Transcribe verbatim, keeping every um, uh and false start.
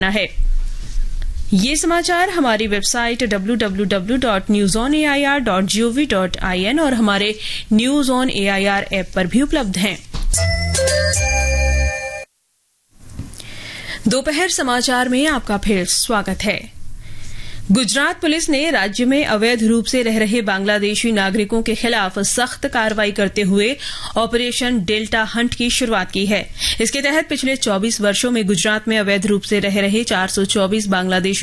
है। ये समाचार हमारी website W W W dot news on A I R dot G O V dot I N और हमारे news on A I R app पर भी उपलब्ध हैं। दोपहर समाचार में आपका फिर स्वागत है। गुजरात पुलिस ने राज्य में अवैध रूप से रह रहे बांग्लादेशी नागरिकों के खिलाफ सख्त कार्रवाई करते हुए ऑपरेशन डेल्टा हंट की शुरुआत की है। इसके तहत पिछले चौबीस वर्षों में गुजरात में अवैध रूप से रह रहे चार सौ चौबीस बांग्लादेशी